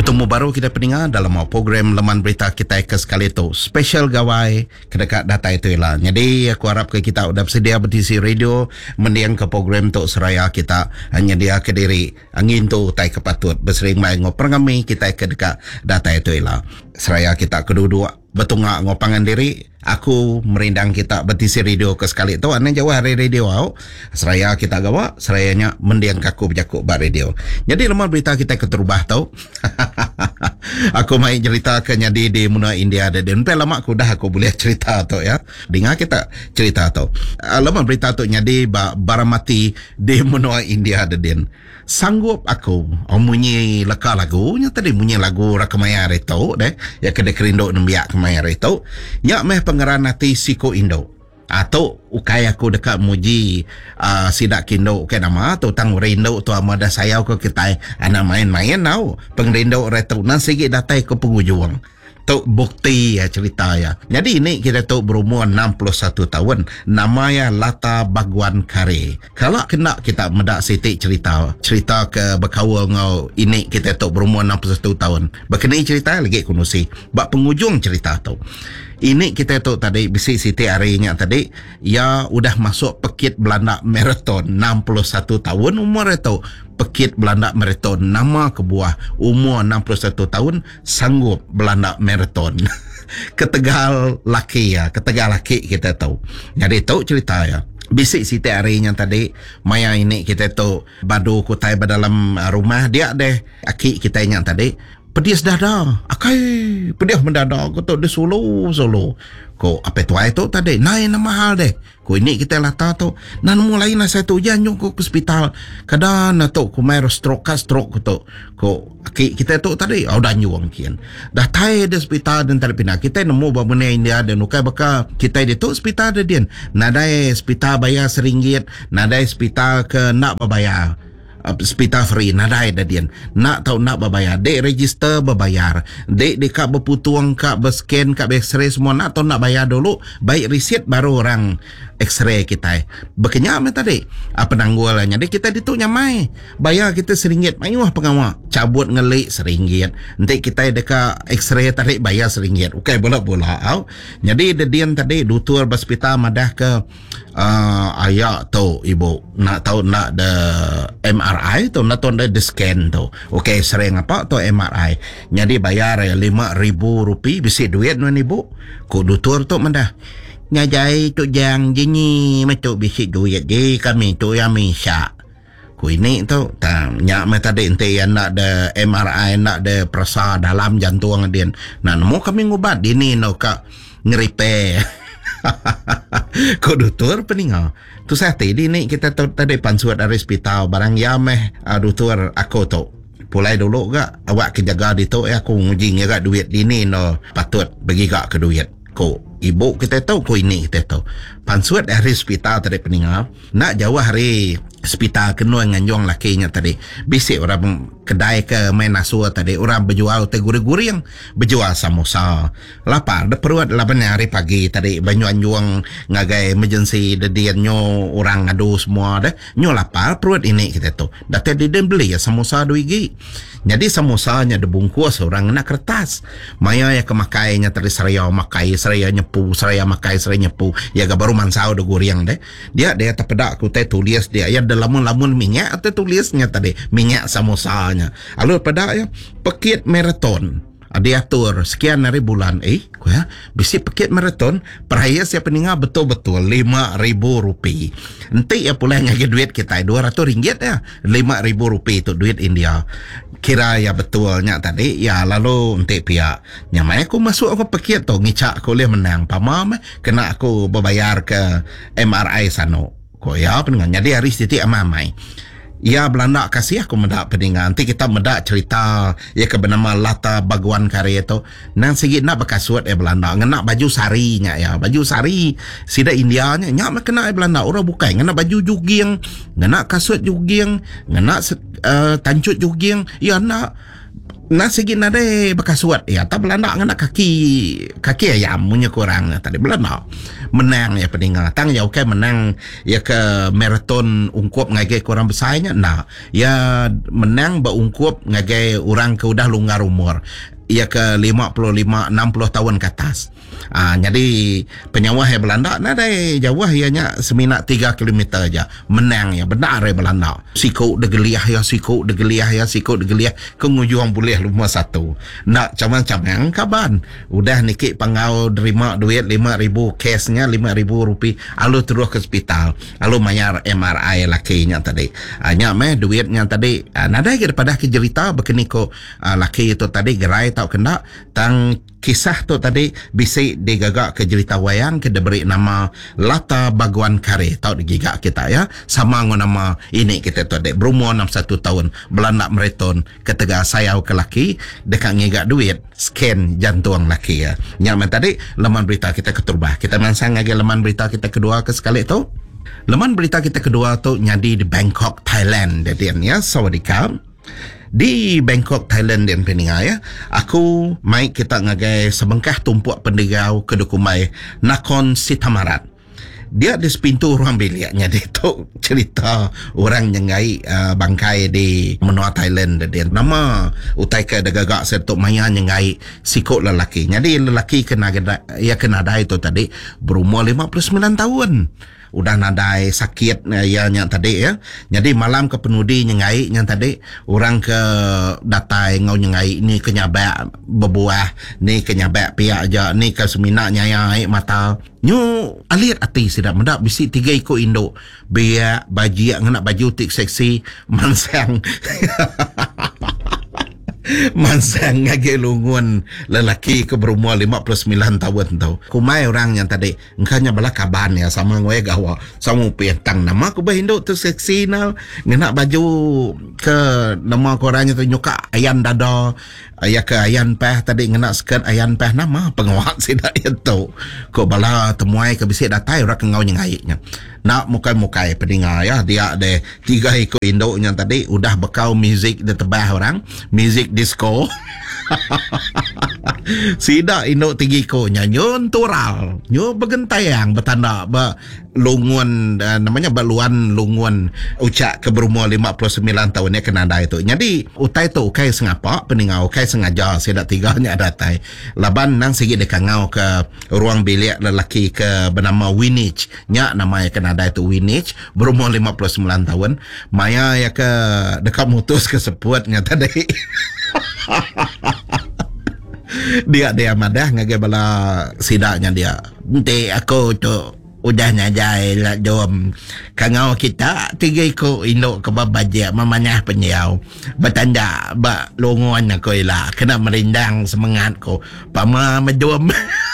Bertemu baru kita pendengar dalam program Laman Berita kita ke sekali itu. Special gawai kedekat data itu lah. Jadi aku harap ke kita sudah bersedia berisi radio mendiang ke program untuk seraya kita hanya dia ke diri angin tu tai kepatut bersering mai ngopengami kita ke dekat data itu lah. Seraya kita kedua-dua betungak ngopangan diri. Aku merindang kita berisi radio ke sekali tu ane jauh hari radio au. Seraya kita gawa, serayanya mendiang kaku berjakuk bar radio. Jadi Laman Berita kita keterubah tau. Aku main cerita ke nyadi di Muna India ada dan lama aku dah aku boleh cerita tu ya. Dengar kita cerita tu. Laman Berita tu nyadi baramati di Muna India ada den. Sanggup aku munyi leka lagunya tadi munyi lagu rakamaya reto deh ya kede kerindo nembiak kemaya reto ya meh pengeran hati siko Indo atau ukai aku dekat muji sidak kindo ke nama atau tang rindo tu amada saya ko kita anak main-main nau pengrindo reto nan sigi datai ke penghujung tu bukti ya cerita ya. Jadi ini kita tu berumur 61 tahun. Namanya Lata Bagwan Kare. Kalau kena kita medak sitik cerita ke berkawal ngau ini kita tu berumur 61 tahun. Berkenai cerita lagi kunusi. Bak penghujung cerita tu. Ini kita tu tadi bisi Siti harinya tadi ya udah masuk pekit Belanda Marathon 61 tahun umur itu pekit Belanda Marathon nama kebuah umur 61 tahun sanggup Belanda Marathon ke Tegal laki ya ke Tegal laki kita tahu jadi tahu cerita ya bisik Siti harinya tadi maya ini kita tu badu kutai dalam rumah dia deh aki kita yang tadi pedis dada akai pedis mendadak ko tu de solo ko apa tu ai tu tadi naik nama mahal deh ko ini kita lata tu nan mulai na saya tu janyo ko ke hospital kada na tu ko mai stroke ko tu ko aki kita tu tadi dah nyuang kian dah tai de hospital dan terpindah kita nemu babune India dan ukai baka kita di tu hospital de dien nadai hospital bayar RM1 nadai hospital ke nak bayar hospital free nadai dadian nak tahu nak berbayar dek register berbayar dek kak berputuang kak berscan kak x-ray semua nak tahu nak bayar dulu baik resit baru orang x-ray kita berkenyak me tadi apa nanggulannya dek kita ditu nyamai bayar kita RM1 mayuah pengawak cabut ngelik RM1 nanti kita dekat x-ray tarik bayar RM1 okay bola-bola au jadi dadian tadi doktor hospital madah ke ayah tu ibu nak tahu nak de MRI tu nak tahu de scan tu okey sering apa tu MRI jadi bayar RM5,000 bisi duit nuan ibu ku doktor tu madah ngajai tu jang jini macam bisi duit je kami tu yang misyak ku ini tu nyak me tadi ente yang nak de MRI nak de perasa dalam jantung dia nah nemu kami ngubat dini no kak ngeripe ko doktor peninga tu saya tadi ni kita tadi pansuat dari hospital barang ya meh doktor aku tu pulai dulu gak awak kejaga di tu aku nguji ngak duit dini no patut bagi gak ke duit ko ibu kita tahu ko ini kita tahu pansuat dari hospital tadi peninga nak jauh hari hospital kena nganjong lakinya tadi bisik orang kedai ke main nasua tadi orang berjual teh guri-guri yang berjual samosa lapar de perut 8 hari pagi tadi banyu anjuang ngagai emergency dedian nyo orang ngadu semua deh nyo lapar perut ini kita tu data di den beli ya samosa 2 gigi jadi samosanya dibungkus orang nak kertas maya ya kemakainya tadi seraya makai seraya nyepu seraya makai seraya nyepu ya ga baru mansau de guriang deh dia terpedak ku teh tulis dia ya lamun minyak atau tulisnya tadi minyak samosanya lalu pada ya pekit marathon diatur sekian hari bulan ya bisi pekit marathon peraya siapa ninga betul-betul RM5,000 nanti ya pula ngagi duit kita RM200 ya RM5,000 itu duit India kira ya betulnya tadi ya lalu nanti pihak nyamai aku masuk aku pekit tu ngicak aku boleh menang pamam kena aku berbayar ke MRI sano ko ya pendengar jadi hari titik amamai ya Belanda kasih aku mendak pendengar nanti kita mendak cerita ya ke bernama Lata Bagwan Kare itu nang segi nak bekasuat Belanda ngena baju sarinya ya baju sari sida Indianya nyak kena Belanda orang bukai ngena baju jogging ngena kasut jogging ngena tancut jogging ya nak Nasi gina de bekas suat ya tak Belanda ngana kaki ayam punya kurang tadi Belanda menang ya peninggal tang ya okey menang ya ke maraton ungkup ngagai kurang besarnya nah ya menang ba ungkup ngagai orang ke udah lunggar umur ia ke 55 60 tahun ke atas. Jadi penyawah ya Belanda nah dai jauh ianya semina 3 km aja menang ya benar ya Belanda. Sikuk degeliah ya sikuk degeliah kengujung boleh rumah satu. Nak camang-camang kaban. Udah niki pangau terima duit 5,000 cashnya 5,000 rupiah. Alu terus ke hospital. Alu mayar MRI lakinya tadi. Nya meh duitnya tadi. Nada daripada kejerita bekeniko laki itu tadi gerai tau kena tang kisah tu tadi bisik digagak ke cerita wayang ke diberi nama Lata Baguan Kare tau digigak kita ya sama dengan nama ini kita tu dek berumur 61 tahun Belanda mereton ketega sayau ke laki dekat ngigak duit scan jantung laki ya nyaman tadi laman berita kita keturbah kita mansang lagi laman berita kita kedua ke sekali tu laman berita kita kedua tu nyadi di Bangkok Thailand jadi ya sawadikap di Bangkok Thailand dan Peninggal ya aku mai kita ngagai sebengkah tumpuak pendigau kedukumai Nakhon Si Thammarat dia di sepintu ruang biliknya dia tu cerita orang nyengai bangkai di menua Thailand dia nama utai ke dagagak serta maya nyengai sikut lelaki jadi lelaki kena ada itu tadi berumur 59 tahun udah nadai sakit ya yang tadi ya jadi malam ke penudi nyengai yang tadi orang ke datai ngau nyengai ni kenyabak berbuah ni kenyabak pihak aja ni ke semina nyai mata nyu alir ati sidak mendak bisi 3 ikut induk biak baju nak baju tik seksi mansang mansang ngage lungun lelaki ke berumur 59 tahun tau kumai orang yang tadi engkanya bala kaban ya sama ngoe gawa sama pientang nama ku bahindo tu seksi na ngena baju ke nama korangnya tu nyuka ayan dada ya ke ayan peh tadi ngena skirt ayan peh nama pengawak sidak itu ko bala temuai ke bisi datai ora ngau nyengainya nak mukai-mukai pendengar ya dia ada 3 ikut induknya tadi udah bekau muzik di tebah orang muzik disco sida induk 3 ikutnya nyun tural nyu begentayang bertanda lungun namanya baluan lungun ucak ke berumur 59 tahun ni kena ada itu jadi utai tu ukai sengapa peningau ukai sengaja sida 3 nya datai laban nang sigi dekat ngau ke ruang bilik lelaki ke bernama Winich nya namanya kena ada itu Winich berumur 59 tahun maya ya ke dekat mutus ke seputnya tadi dia madah ngage bala sidaknya dia ente aku tu udah najai lah jom kangau kita 3 ikut induk ke babajak mamanya penyau bertanda bak longon aku ilah kena merindang semangat ko pama majom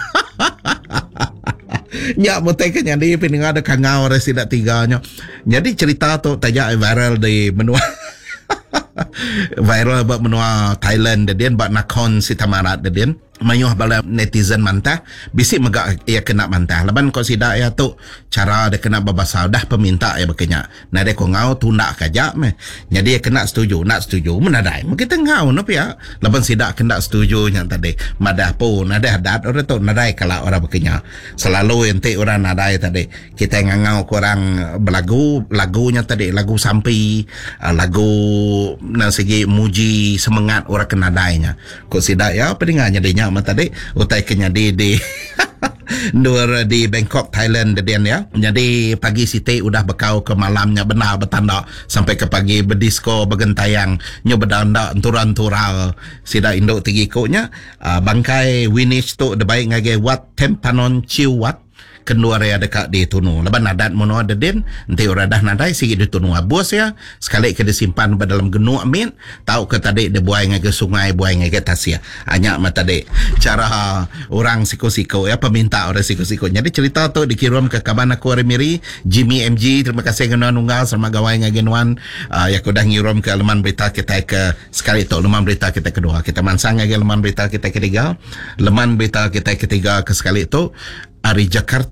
nya motai ke nyadi pendengar ada kangau residak 3 nya jadi cerita tu tajak viral di menua viral buat menua Thailand dan buat Nakhon Si Thammarat dan mayuh bala netizen mantah bisik megak ia kena mantah laban kau sidak ya tu cara dia kena babasa dah peminta ya bekenya nah dia ko ngau tunda kajak meh jadi dia kena setuju nak setuju menadai kita ngau no ya laban sidak kena setuju yang tadi madah pun ada adat orang tu nadai kala orang bekenya selalu ente orang nadai tadi kita ngau kurang lagunya tadi lagu sampai lagu nang segi muji semangat orang kena nadainya ko sidak ya pendengarnya dia mata tadi utai kenya di Nur di Bangkok Thailand dan ya jadi pagi siti udah bekau ke malamnya benar bertanda sampai ke pagi berdisko bergentayang nyo berdanda turan-tural sida induk 3 ikutnya bangkai Winich tu de baik ngage wat tempanon ciwat kedua area dekat di tunu leban adat mono ada den nanti orang dah nadai sikit di tunu bos ya sekali ke disimpan dalam genu amin tahu ke tadi dia buai ngage sungai buai ngage tasia hanya mata tadi cara orang siko-siko ya peminta orang siko-siko jadi cerita tu dikirim ke kaban aku Remiri Jimmy MG terima kasih kenuan unggal sama gawai ngage nuan ya aku dah ngirim ke leman berita kita ke sekali tu leman berita kita kedua kita mansang ngage leman berita kita ketiga leman berita kita ketiga ke sekali tu Ari Jakarta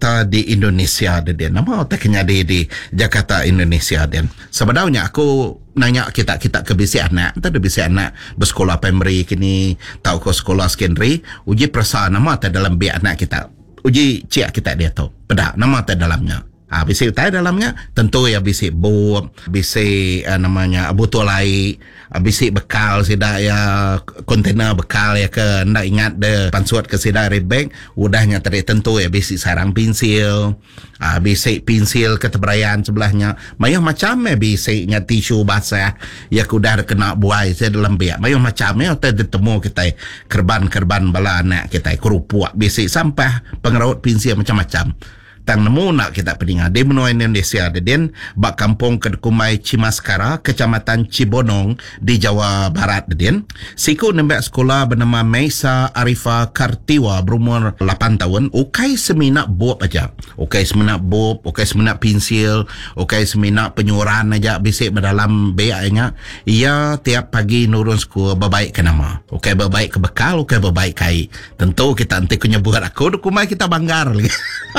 berita di Indonesia dia. Nama otaknya di Jakarta Indonesia dia. Sebenarnya aku nanya kita ke bisi anak, ada bisi anak bersekolah primary kini tahu ke sekolah secondary, uji perasaan nama tak dalam biak anak kita. Uji cik kita dia tu. Pedak nama tak dalamnya. Bisi utai dalamnya tentu ya bisi bom, bisi namanya botol air, bisi bekal sida ya kontainer bekal ya ke ndak ingat de pansuat ke sida rebek udahnya tadi tentu ya bisi sarang pensil, bisi pensil ketebrayan sebelahnya mayah macam bisi nya tisu basah ya kudah kena buai saya dalam biak mayah macam ya ditemu kita kerban bala anak kita kerupuk bisi sampah pengraut pensil macam-macam tang nemu nak kita peningat di benua Indonesia den bak kampung Kedkumai Cimaskara Kecamatan Cibonong di Jawa Barat den siku nembak sekolah bernama Maisa Arifa Kartiwa berumur 8 tahun ukai seminak bob aja ukai seminak bob ukai seminak pensil ukai seminak penyuran aja bisik berdalam beaknya ia tiap pagi nurun sekolah berbaik ke nama ukai berbaik ke bekal ukai berbaik kai tentu kita nanti kunyebut aku Kedkumai kita banggar lagi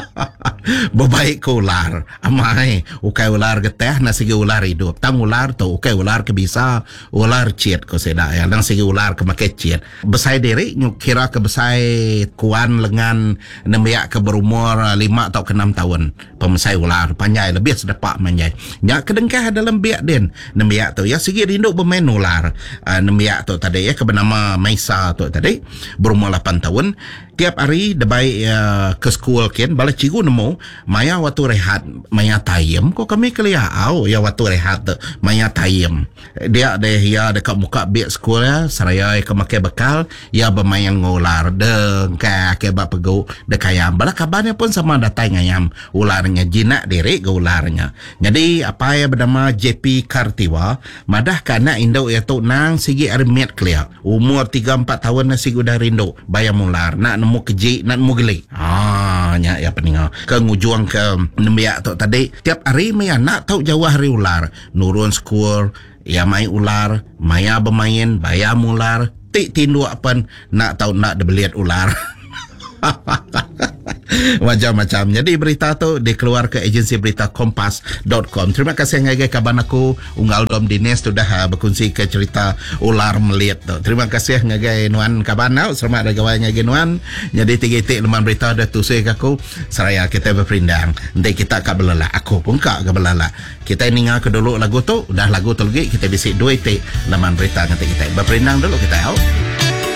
berbaik ke ular amai ukai ular geteh na segi ular hidup tang ular tu ukai ular ke bisa ular ciet ko seda ya nang segi ular ke make ciet besai diri nyu kira ke besai kuan lengan nembiak ke berumur 5 atau ke 6 tahun pemesai ular panjai lebih sedepak manjai nya kedengkah dalam biak den nembiak tu ya segi rindu bermain ular nembiak tu tadi ya ke bernama Maisa tu tadi berumur 8 tahun tiap hari debai ke sekolah ken bala cikgu nemu maya waktu rehat maya tayem kok kami keliau ya waktu rehat maya tayem dia deh ya dekat muka biak sekolah saraya ke makai bekal ya bermain ngular deng ke bab pegu dekayam bala kabarnya pun sama datang ayam ularnya jinak diri ke ularnya jadi apa ya bernama JP Kartiwa madah kana induk ya tu nang sigi armiat kelia umur 3-4 tahun nasi udah rindu bayam ular nak nemu keji nak nemu geli nya ya peninga ke ngujuang ke nembiak tu tadi tiap hari maya nak tahu jauh hari ular nurun sekolah ya mai ular maya bermain bayam ular tik tindu apa nak tahu nak dibeliat ular macam-macam. Jadi berita tu dikeluar ke agensi berita kompas.com. Terima kasih ngagai kaban aku unggal dom Dines sudah berkongsi ke cerita ular melihat tu. Terima kasih ngagai nuan kaban au selamat gawai ngagai nuan. Jadi tiga-tiga leman berita dah tusai aku seraya kita berperindang. Nanti kita ka belala. Aku pun ka belala. Kita ninga ke dulu lagu tu, dah lagu tu lagi kita bisik 2 tik leman berita nanti kita berperindang dulu kita au.